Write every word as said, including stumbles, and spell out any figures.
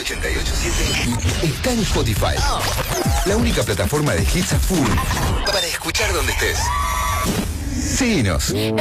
ochenta y ocho siete está en Spotify. La única plataforma de hits a full para escuchar donde estés. Síguenos.